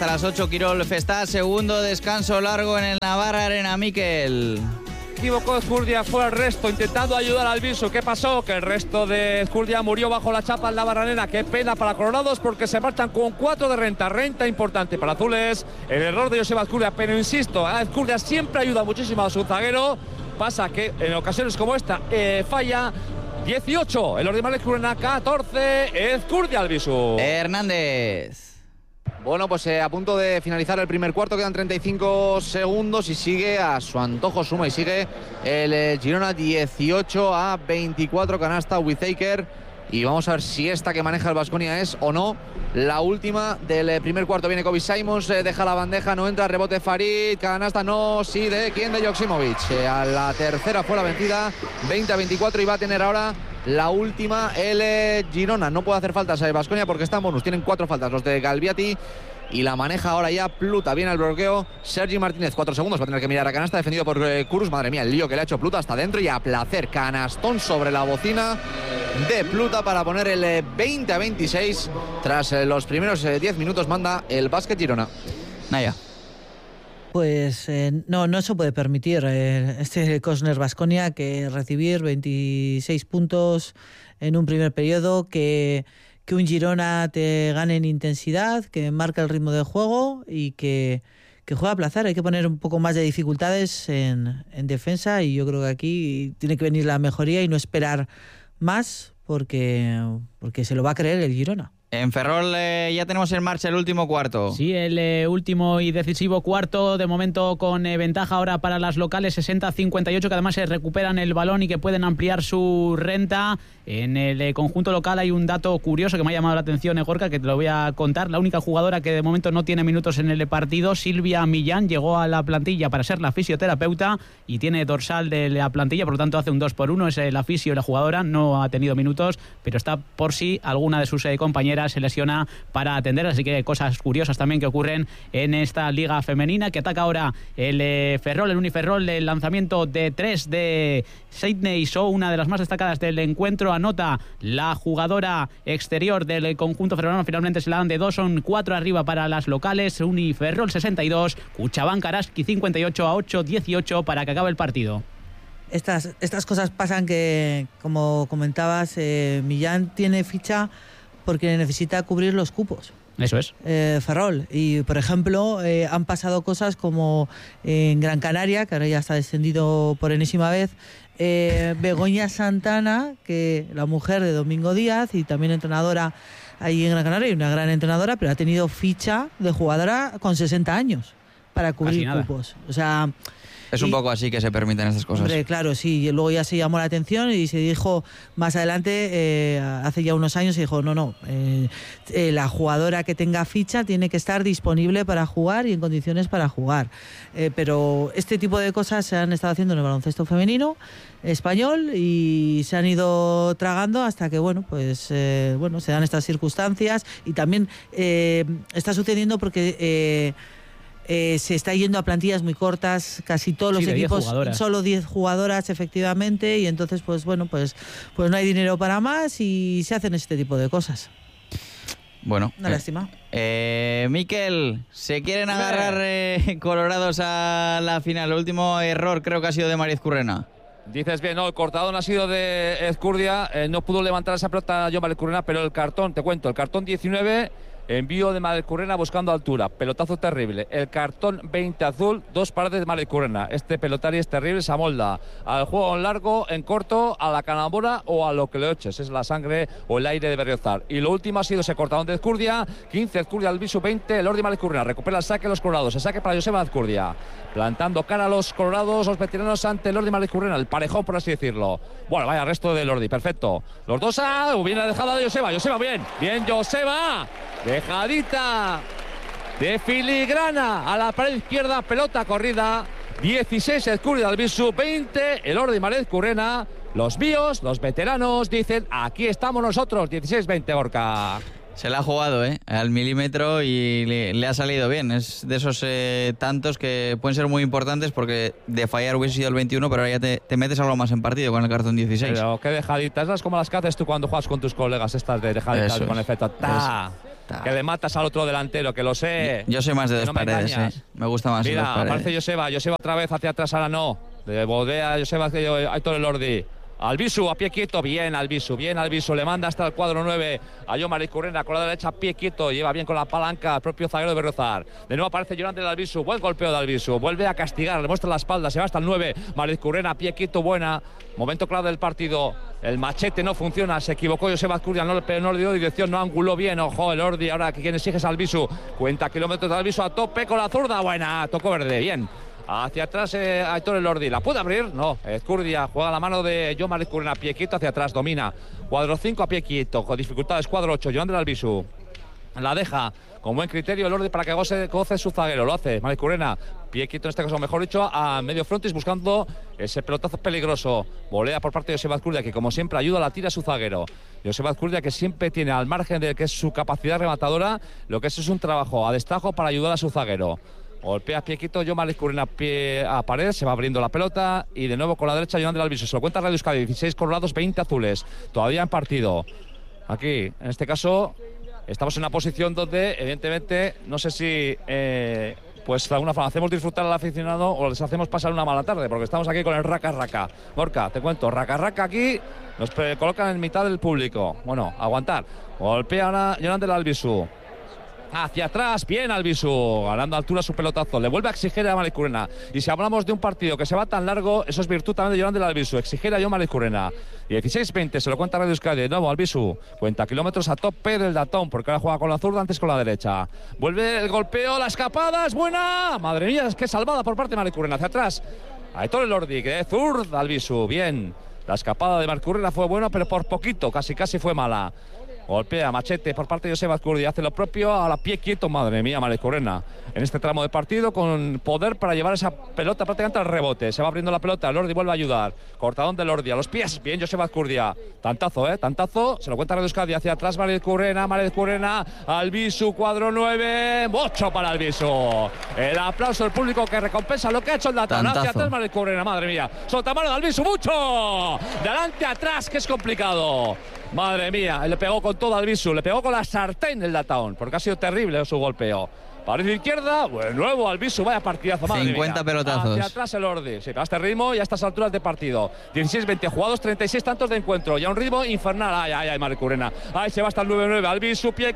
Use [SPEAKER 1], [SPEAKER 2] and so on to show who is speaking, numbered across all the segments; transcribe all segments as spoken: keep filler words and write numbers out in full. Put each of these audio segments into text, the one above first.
[SPEAKER 1] A las ocho, Quirol Festá, segundo descanso largo en el Navarra Arena. Miquel.
[SPEAKER 2] Equivocó Ezcurdia, fue el resto intentando ayudar al Visu. ¿Qué pasó? Que el resto de Ezcurdia murió bajo la chapa en la barranera. Qué pena para Colorados porque se marchan con cuatro de renta. Renta importante para Azules. El error de Joseba Ezcurdia, pero insisto, a Ezcurdia siempre ayuda muchísimo a su zaguero. Pasa que en ocasiones como esta eh, falla. dieciocho, el Ordi Malezcurrena, catorce, Ezcurdia al Visu.
[SPEAKER 1] Hernández.
[SPEAKER 3] Bueno, pues eh, a punto de finalizar el primer cuarto, quedan treinta y cinco segundos y sigue a su antojo, suma y sigue el eh, Girona dieciocho a veinticuatro, canasta Whittaker. Y vamos a ver si esta que maneja el Baskonia es o no la última del eh, primer cuarto. Viene Kobe Simons, eh, deja la bandeja, no entra, rebote Farid, canasta no, sí, ¿de quién? De Joksimovic. Eh, a la tercera fue la vencida, veinte a veinticuatro, y va a tener ahora la última el eh, Girona. No puede hacer faltas a Baskonia porque está en bonus, tienen cuatro faltas los de Galbiati. Y la maneja ahora ya Pluta, viene al bloqueo Sergi Martínez, cuatro segundos, va a tener que mirar a canasta, defendido por eh, Kurus. Madre mía, el lío que le ha hecho Pluta hasta adentro, y a placer, canastón sobre la bocina de Pluta para poner el eh, veinte a veintiséis. Tras eh, los primeros eh, diez minutos manda el Básquet Girona.
[SPEAKER 1] Naya.
[SPEAKER 4] Pues eh, no, no se puede permitir eh, este Cosner Baskonia que recibir veintiséis puntos en un primer periodo, que... que un Girona te gane en intensidad, que marca el ritmo del juego y que, que juega a placer. Hay que poner un poco más de dificultades en, en defensa, y yo creo que aquí tiene que venir la mejoría y no esperar más porque, porque se lo va a creer el Girona.
[SPEAKER 1] En Ferrol eh, ya tenemos en marcha el último cuarto.
[SPEAKER 5] Sí, el eh, último y decisivo cuarto, de momento con eh, ventaja ahora para las locales, sesenta a cincuenta y ocho, que además se recuperan el balón y que pueden ampliar su renta. En el eh, conjunto local hay un dato curioso que me ha llamado la atención, eh, Gorka, que te lo voy a contar. La única jugadora que de momento no tiene minutos en el partido, Silvia Millán, llegó a la plantilla para ser la fisioterapeuta y tiene dorsal de la plantilla, por lo tanto hace un dos por uno, es eh, la fisio y la jugadora, no ha tenido minutos, pero está por si alguna de sus eh, compañeras se lesiona para atender, así que cosas curiosas también que ocurren en esta liga femenina, que ataca ahora el eh, Ferrol, el Uniferrol, el lanzamiento de tres de Sydney Shaw, una de las más destacadas del encuentro. Anota la jugadora exterior del conjunto ferrolano, finalmente se la dan de dos, son cuatro arriba para las locales. Uniferrol sesenta y dos, Cuchabán Karaski cincuenta y ocho a ocho dieciocho para que acabe el partido.
[SPEAKER 4] Estas, estas cosas pasan que, como comentabas, eh, Millán tiene ficha porque necesita cubrir los cupos.
[SPEAKER 5] Eso es.
[SPEAKER 4] Eh, Ferrol. Y, por ejemplo, eh, han pasado cosas como en Gran Canaria, que ahora ya está descendido por enésima vez, eh, Begoña Santana, que la mujer de Domingo Díaz y también entrenadora ahí en Gran Canaria, y una gran entrenadora, pero ha tenido ficha de jugadora con sesenta años para cubrir cupos. O sea...
[SPEAKER 1] Es un
[SPEAKER 4] y,
[SPEAKER 1] poco así que se permiten estas cosas.
[SPEAKER 4] Hombre, claro, sí. Y luego ya se llamó la atención y se dijo más adelante, eh, hace ya unos años, se dijo, no, no, eh, eh, la jugadora que tenga ficha tiene que estar disponible para jugar y en condiciones para jugar. Eh, pero este tipo de cosas se han estado haciendo en el baloncesto femenino español y se han ido tragando hasta que, bueno, pues eh, bueno, se dan estas circunstancias. Y también eh, está sucediendo porque... Eh, Eh, se está yendo a plantillas muy cortas, casi todos los
[SPEAKER 5] sí,
[SPEAKER 4] equipos, solo diez jugadoras efectivamente, y entonces pues bueno, pues pues no hay dinero para más y se hacen este tipo de cosas.
[SPEAKER 1] Bueno,
[SPEAKER 4] una
[SPEAKER 1] eh,
[SPEAKER 4] lástima.
[SPEAKER 1] Eh, Miquel, ¿se quieren agarrar eh, colorados a la final? El último error creo que ha sido de María Ezcurrena.
[SPEAKER 2] Dices bien, no, el cortadón ha sido de Ezcurdia, eh, no pudo levantar esa pelota Jon Malezcurrena, pero el cartón, te cuento, el cartón diecinueve, envío de Malezcurrena buscando altura, pelotazo terrible. El cartón veinte azul, dos paredes de Malezcurrena. Este pelotari es terrible, se amolda al juego en largo, en corto, a la canambora o a lo que le eches. Es la sangre o el aire de Berriozar. Y lo último ha sido ese cortadón de Ezcurdia, quince Ezcurdia al Visu, veinte el Ordi Malezcurrena. Recupera el saque los colorados, el saque para Joseba Ezcurdia. Plantando cara a los colorados, los veteranos ante el Ordi Malezcurrena, el parejón por así decirlo. Bueno, vaya resto del Ordi, perfecto. Los dos a... Hubiera dejado a Joseba, Joseba bien, bien Joseba. Dejadita de filigrana a la pared izquierda, pelota corrida, dieciséis Ezcurdia al Visu, veinte el Ordi Malezcurrena. Los míos, los veteranos, dicen aquí estamos nosotros, dieciséis veinte, Gorka.
[SPEAKER 1] Se la ha jugado, ¿eh? Al milímetro y le, le ha salido bien. Es de esos eh, tantos que pueden ser muy importantes porque de fallar hubiese sido el veintiuno, pero ahora ya te, te metes algo más en partido con el cartón dieciséis.
[SPEAKER 2] Pero qué dejaditas, esas como las que haces tú cuando juegas con tus colegas, estas de dejaditas. Eso con es. Efecto. ¡Ta!
[SPEAKER 1] está.
[SPEAKER 2] Que le matas al otro delantero, que lo sé.
[SPEAKER 1] Yo, yo soy más de dos
[SPEAKER 2] no me
[SPEAKER 1] paredes,
[SPEAKER 2] engañas.
[SPEAKER 1] ¿eh? Me gusta más
[SPEAKER 2] Mira,
[SPEAKER 1] dos paredes.
[SPEAKER 2] aparece Joseba, Joseba otra vez hacia atrás, ahora no. De Bodea, Joseba, Aitor Elordi. Albisu, a pie quieto, bien Albisu, bien Albisu, le manda hasta el cuadro nueve a Jomar Izcurrena con la derecha, a pie quieto, lleva bien con la palanca al propio zaguero de Berrozar. De nuevo aparece Llorente de Albisu, buen golpeo de Albisu, vuelve a castigar, le muestra la espalda, se va hasta el nueve, Marizcurrena, a pie quieto, buena, momento clave del partido, el machete no funciona, se equivocó Joseba Azcurdia, no, no le dio dirección, no anguló bien, ojo, el Ordi, ahora quien exige es Albisu, cuenta kilómetros de Albisu a tope con la zurda, buena, tocó verde, bien. Hacia atrás eh, Aitor Elordi, ¿la puede abrir? No, Ezcurdia juega la mano de Jomar Izcurrena, a pie quieto hacia atrás, domina. Cuadro cinco a pie quieto, con dificultades, cuadro ocho, Joan del Albisu. La deja con buen criterio Elordi para que goce, goce su zaguero, lo hace Marizcurrena, pie quieto en este caso, mejor dicho, a medio frontis buscando ese pelotazo peligroso. Volea por parte de Joseba Azcurdia, que como siempre ayuda, la tira a su zaguero. Joseba Azcurdia, que siempre tiene al margen de que es su capacidad rematadora, lo que es es un trabajo a destajo para ayudar a su zaguero. Golpea pie quieto, Jomar Izcurrena pie a pared, se va abriendo la pelota y de nuevo con la derecha Joan del Albisu. Se lo cuenta Radio Euskadi, dieciséis colorados, veinte azules. Todavía en partido. Aquí, en este caso, estamos en una posición donde, evidentemente, no sé si, eh, pues de alguna forma hacemos disfrutar al aficionado o les hacemos pasar una mala tarde, porque estamos aquí con el raca raca. Gorka, te cuento, raca raca aquí, nos colocan en mitad del público. Bueno, aguantar. Golpea ahora Joan del Albisu. Hacia atrás, bien Albisu, ganando altura su pelotazo, le vuelve a exigir a Marizcurrena. Y si hablamos de un partido que se va tan largo, eso es virtud también de Joan del Albisu, exigir a Jomar Marizcurrena. dieciséis veinte, se lo cuenta Radio Euskadi, de nuevo Albisu, cuenta kilómetros a tope del datón, porque ahora juega con la zurda, antes con la derecha. Vuelve el golpeo, la escapada, es buena, madre mía, es que salvada por parte de Marizcurrena, hacia atrás. Aitor Elordi, que de zurda Albisu, bien. La escapada de Marizcurrena fue buena, pero por poquito, casi casi fue mala. Golpea machete por parte de Joseba Azcurdia, hace lo propio a la pie quieto, madre mía, Marizcurrena. En este tramo de partido con poder para llevar esa pelota prácticamente al rebote. Se va abriendo la pelota, el Ordi vuelve a ayudar. Cortadón del Ordi, a los pies, bien Joseba Azcurdia. Tantazo, eh, tantazo, se lo cuenta Radio Euskadi, hacia atrás Marizcurrena, Marizcurrena, Albisu, cuadro nueve, ocho para Albisu. El aplauso del público que recompensa lo que ha hecho el Datón. Hacia atrás Marizcurrena, madre mía. Sotamano de Albisu, mucho. De adelante atrás, que es complicado. Madre mía, le pegó con todo Albisu, le pegó con la sartén el Dataón, porque ha sido terrible su golpeo. Pared izquierda, de nuevo Albisu, vaya partidazo, madre
[SPEAKER 1] cincuenta
[SPEAKER 2] mía.
[SPEAKER 1] pelotazos.
[SPEAKER 2] Hacia atrás el Ordi, sí, a este ritmo y a estas alturas de partido. dieciséis veinte jugados, treinta y seis tantos de encuentro, ya un ritmo infernal. Ay, ay, ay, Marizcurrena. Ay, se va hasta el nueve nueve, Albisu, pie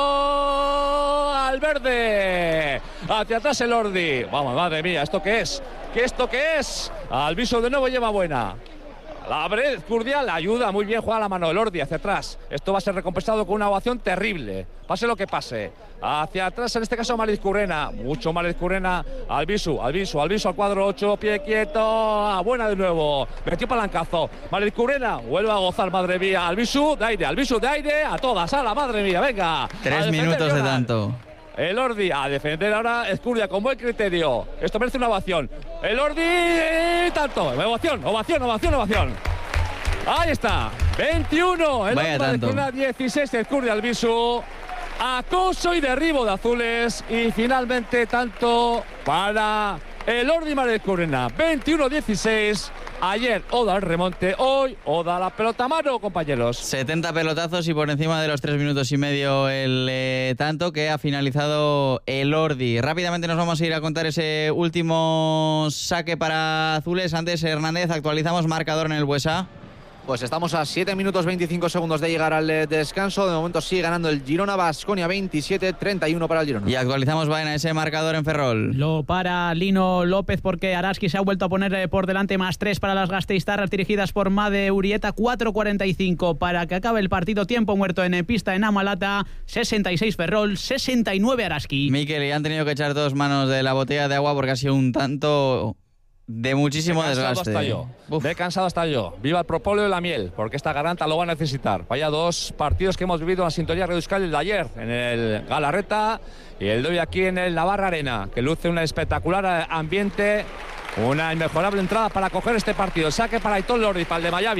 [SPEAKER 2] quieto, al verde. Hacia atrás el Ordi. Vamos, madre mía, ¿esto qué es? ¿Qué esto qué es? Albisu de nuevo lleva buena. La Bred Curdial ayuda muy bien, juega la mano el Ordi hacia atrás. Esto va a ser recompensado con una ovación terrible, pase lo que pase. Hacia atrás, en este caso Marizcurrena, mucho Marizcurrena. Albisu, Albisu, Albisu al cuadro ocho, pie quieto, ah, buena de nuevo. Metió palancazo. Marizcurrena vuelve a gozar, madre mía. Albisu de aire, Albisu de aire, a todas, a la madre mía, venga.
[SPEAKER 1] Tres minutos de tanto.
[SPEAKER 2] El Ordi a defender ahora Ezcurdia con buen criterio. Esto merece una ovación. El Ordi, tanto. Ovación, ovación, ovación, ovación. Ahí está. veintiuno. El Ordi dieciséis. Ezcurdia Albisu. Acoso y derribo de azules. Y finalmente tanto para el Ordi Marizcurrena. veintiuno dieciséis. Ayer Oda al remonte, hoy Oda a la pelota a mano, compañeros.
[SPEAKER 1] setenta pelotazos y por encima de los tres minutos y medio el eh, tanto que ha finalizado el Ordi. Rápidamente nos vamos a ir a contar ese último saque para azules. Antes, Hernández, actualizamos marcador en el Buesa.
[SPEAKER 3] Pues estamos a siete minutos veinticinco segundos de llegar al descanso. De momento sigue ganando el Girona, Baskonia veintisiete treinta y uno para el Girona.
[SPEAKER 1] Y actualizamos, Baena, ese marcador en Ferrol.
[SPEAKER 5] Lo para Lino López porque Araski se ha vuelto a poner por delante, más tres para las gasteiztarras dirigidas por Made Urieta, cuatro cuarenta y cinco para que acabe el partido. Tiempo muerto en pista en Amalata, sesenta y seis Ferrol, sesenta y nueve Araski.
[SPEAKER 1] Mikel, y han tenido que echar dos manos de la botella de agua porque ha sido un tanto de muchísimo
[SPEAKER 2] Me he
[SPEAKER 1] desgaste.
[SPEAKER 2] Hasta yo. Me he cansado hasta yo. Viva el propóleo y la miel, porque esta garganta lo va a necesitar. Vaya dos partidos que hemos vivido en la sintonía Radio Euskadi, el de ayer en el Galarreta y el de hoy aquí en el Navarra Arena, que luce un espectacular ambiente, una inmejorable entrada para coger este partido. El saque para Aitor Elordi, para el de Mayavia.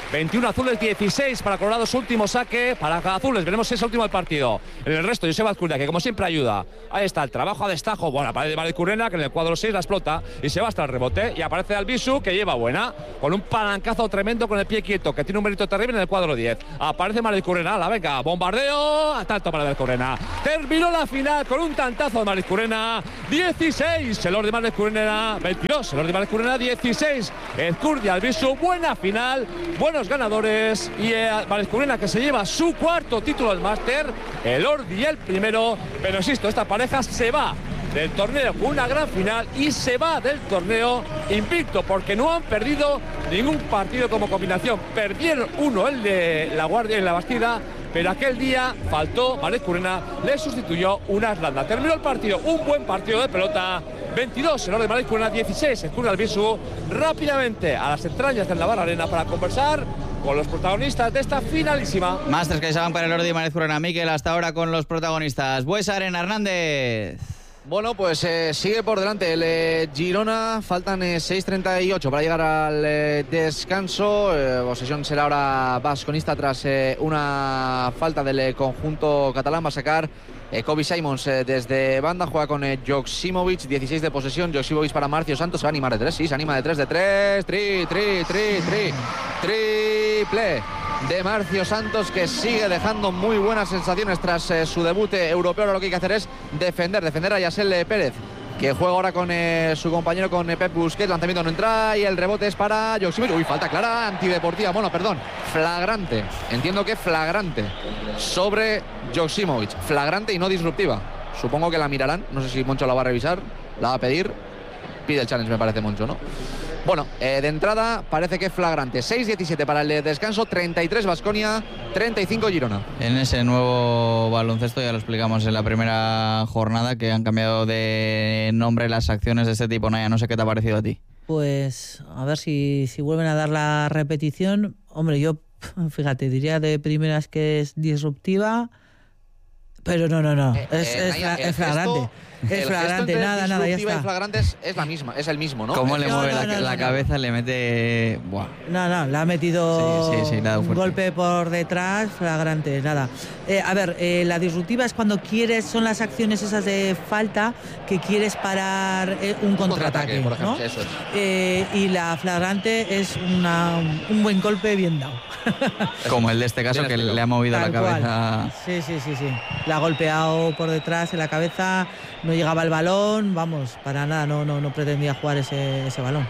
[SPEAKER 2] veintiuno azules, dieciséis para Colorado, su último saque para azules. Veremos si es el último del partido. En el resto, Joseba Azcurdia, que como siempre ayuda. Ahí está el trabajo a destajo. Bueno, aparece Malik Currena, que en el cuadro seis la explota y se va hasta el rebote. Y aparece Albisu, que lleva buena, con un palancazo tremendo con el pie quieto, que tiene un mérito terrible en el cuadro diez. Aparece Malik Currena, la venga, bombardeo, a tanto para Malik Currena. Terminó la final con un tantazo de Malik Currena, dieciséis, el orden de Malik Currena, veintidós, el orden de Malik Currena, dieciséis. Azcurdia, Albisu, buena final, buenos ganadores. Y eh, Malik Currena, que se lleva su cuarto título del máster, el Ordi y el primero. Pero insisto, esta pareja se va del torneo con una gran final y se va del torneo invicto, porque no han perdido ningún partido como combinación. Perdieron uno, el de La Guardia y La Bastida, pero aquel día faltó Malik Currena, le sustituyó una Atlanta. Terminó el partido, un buen partido de pelota. veintidós, el orden de Malik Currena, dieciséis, Azcurdia, Albisu. Rápidamente a las entrañas del Navarra Arena para conversar con los protagonistas de esta finalísima.
[SPEAKER 1] Masters que se van para el Ordi y Malik Currena. Miquel, hasta ahora con los protagonistas. Buesa Arena, Hernández.
[SPEAKER 3] Bueno, pues eh, sigue por delante el eh, Girona, faltan eh, seis treinta y ocho para llegar al eh, descanso. Eh, posesión será ahora vasconista tras eh, una falta del eh, conjunto catalán. Va a sacar eh, Kobe Simons eh, desde banda, juega con eh, Joksimovic, dieciséis de posesión. Joksimovic para Marcio Santos, se va a animar de tres, sí, se anima de tres, de tres, tri, tri, tri, tri, triple de Marcio Santos, que sigue dejando muy buenas sensaciones tras eh, su debut eh, europeo. Ahora lo que hay que hacer es defender, defender a Yasel eh, Pérez, que juega ahora con eh, su compañero, con eh, Pep Busquets. Lanzamiento no entra y el rebote es para Joksimovic. Uy, falta clara, antideportiva, bueno, perdón, flagrante, entiendo que flagrante sobre Joksimovic, flagrante y no disruptiva. Supongo que la mirarán, no sé si Moncho la va a revisar, la va a pedir, pide el challenge, me parece, Moncho, ¿no? Bueno, eh, de entrada parece que es flagrante. seis diecisiete para el descanso, treinta y tres Baskonia, treinta y cinco Girona.
[SPEAKER 1] En ese nuevo baloncesto, ya lo explicamos en la primera jornada, que han cambiado de nombre las acciones de este tipo. Naya, no sé qué te ha parecido a ti.
[SPEAKER 4] Pues a ver si, si vuelven a dar la repetición. Hombre, yo, fíjate, diría de primeras que es disruptiva, pero no, no, no,
[SPEAKER 3] Eh,
[SPEAKER 4] es,
[SPEAKER 3] eh,
[SPEAKER 4] es,
[SPEAKER 3] Naya,
[SPEAKER 4] es flagrante.
[SPEAKER 3] Gesto,
[SPEAKER 4] es flagrante, nada, nada, ya está.
[SPEAKER 3] Y flagrante es, es la misma, es el mismo, ¿no?
[SPEAKER 1] Cómo le
[SPEAKER 4] No,
[SPEAKER 1] mueve
[SPEAKER 4] no,
[SPEAKER 1] la,
[SPEAKER 4] no,
[SPEAKER 1] la
[SPEAKER 4] no,
[SPEAKER 1] cabeza, no. Le mete... Buah.
[SPEAKER 4] No, no, le ha metido
[SPEAKER 1] sí, sí, sí, un
[SPEAKER 4] un golpe por detrás, flagrante, nada. Eh, a ver, eh, la disruptiva es cuando quieres, son las acciones esas de falta que quieres parar eh, un contraataque,
[SPEAKER 3] contraataque, por ejemplo,
[SPEAKER 4] ¿no?
[SPEAKER 3] eso es.
[SPEAKER 4] Eh, y la flagrante es una, un buen golpe bien dado.
[SPEAKER 1] Como el de este caso, que le ha movido
[SPEAKER 4] Tal
[SPEAKER 1] la cabeza.
[SPEAKER 4] cual. Sí, sí, sí, sí. La ha golpeado por detrás en la cabeza, no llegaba el balón, vamos, para nada, no, no, no pretendía jugar ese, ese balón.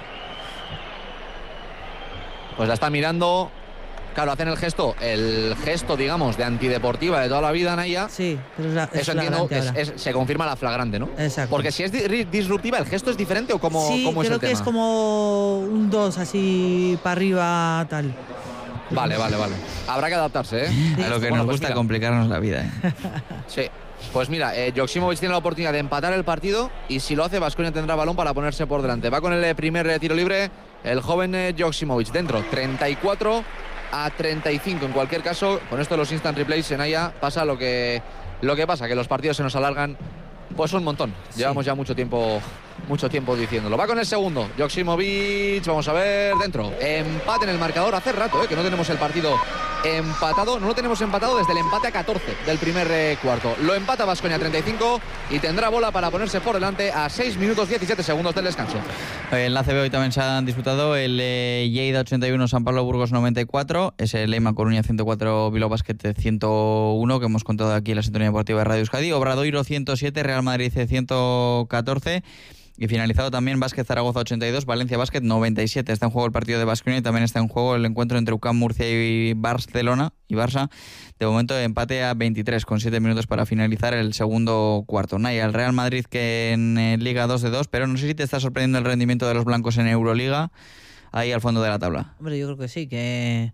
[SPEAKER 3] Pues la está mirando. Claro, hacen el gesto, el gesto, digamos, de antideportiva de toda la vida, Naya.
[SPEAKER 4] Sí, pero es, la, es
[SPEAKER 3] Eso entiendo,
[SPEAKER 4] flagrante ahora.
[SPEAKER 3] es, es, se confirma la flagrante, ¿no?
[SPEAKER 4] Exacto.
[SPEAKER 3] Porque si es di- disruptiva, ¿el gesto es diferente o cómo,
[SPEAKER 4] sí,
[SPEAKER 3] cómo es
[SPEAKER 4] creo
[SPEAKER 3] el
[SPEAKER 4] que
[SPEAKER 3] tema?
[SPEAKER 4] es como un dos así para arriba, tal.
[SPEAKER 3] Vale, vale, vale. Habrá que adaptarse, ¿eh?
[SPEAKER 1] A lo que
[SPEAKER 3] Bueno,
[SPEAKER 1] nos
[SPEAKER 3] pues
[SPEAKER 1] gusta
[SPEAKER 3] mira.
[SPEAKER 1] complicarnos la vida. ¿eh?
[SPEAKER 3] Sí. Pues mira, eh, Joksimovic tiene la oportunidad de empatar el partido y si lo hace, Baskonia tendrá balón para ponerse por delante. Va con el eh, primer eh, tiro libre el joven eh, Joksimovic. Dentro, treinta y cuatro a treinta y cinco. En cualquier caso, con esto de los instant replays en Naya pasa lo que, lo que pasa, que los partidos se nos alargan pues un montón.
[SPEAKER 4] Sí.
[SPEAKER 3] Llevamos ya mucho tiempo mucho tiempo diciéndolo. Va con el segundo, Joksimovic, vamos a ver, dentro. Empate en el marcador, hace rato eh, que no tenemos el partido empatado, no lo tenemos empatado desde el empate a catorce del primer eh, cuarto. Lo empata Baskonia treinta y cinco y tendrá bola para ponerse por delante a seis minutos diecisiete segundos del descanso.
[SPEAKER 1] En la A C B hoy también se han disputado el eh, Lleida ochenta y uno, San Pablo Burgos noventa y cuatro, ese Leima Coruña ciento cuatro, Bilbao Basket ciento uno, que hemos contado aquí en la sintonía deportiva de Radio Euskadi, Obradoiro ciento siete, Real Madrid ciento catorce. Y finalizado también Básquet Zaragoza ochenta y dos, Valencia Básquet noventa y siete. Está en juego el partido de Baskonia y también está en juego el encuentro entre U C A M Murcia y Barcelona y Barça. De momento empate a veintitrés con siete minutos para finalizar el segundo cuarto. Naya, el Real Madrid que en eh, Liga dos de dos, pero no sé si te está sorprendiendo el rendimiento de los blancos en Euroliga, ahí al fondo de la tabla.
[SPEAKER 4] Hombre, yo creo que sí, que...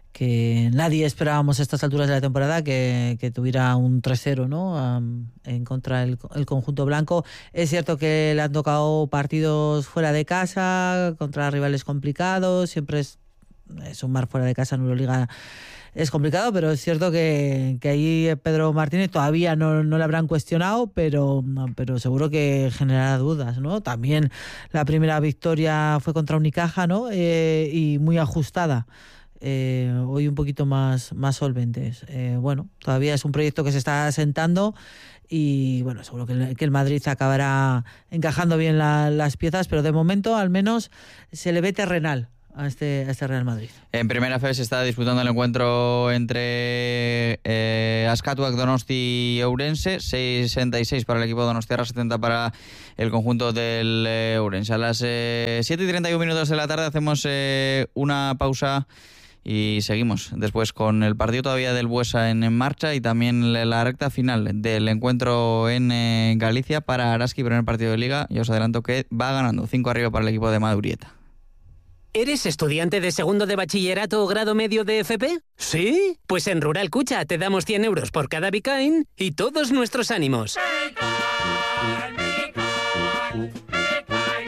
[SPEAKER 4] que nadie esperábamos a estas alturas de la temporada que, que tuviera un tres cero, ¿no? Um, en contra del el conjunto blanco. Es cierto que le han tocado partidos fuera de casa, contra rivales complicados, siempre es, es sumar fuera de casa en Euroliga es complicado, pero es cierto que, que ahí Pedro Martínez todavía no, no le habrán cuestionado, pero, pero seguro que generará dudas, ¿no? También la primera victoria fue contra Unicaja, ¿no? Eh, y muy ajustada. eh, hoy un poquito más, más solventes. Eh, bueno, todavía es un proyecto que se está asentando y bueno, seguro que el, que el Madrid acabará encajando bien la, las piezas, pero de momento al menos se le ve terrenal a este, a este Real Madrid.
[SPEAKER 1] En primera fe se está disputando el encuentro entre eh, Askatuak, Donosti y Ourense, sesenta y seis para el equipo de Donostiarra, setenta para el conjunto del eh, Ourense. A las eh, siete y treinta y uno minutos de la tarde hacemos eh, una pausa y seguimos después con el partido todavía del Buesa en, en marcha y también la recta final del encuentro en eh, Galicia para Araski, primer partido de Liga. Y os adelanto que va ganando cinco arriba para el equipo de Madurieta.
[SPEAKER 6] ¿Eres estudiante de segundo de bachillerato o grado medio de F P? ¿Sí? Pues en Rural Cucha te damos cien euros por cada Bicain y todos nuestros ánimos.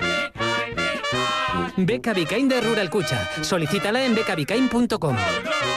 [SPEAKER 6] Beca Bicain de Rural Cucha. Solicítala en beca bicain punto com.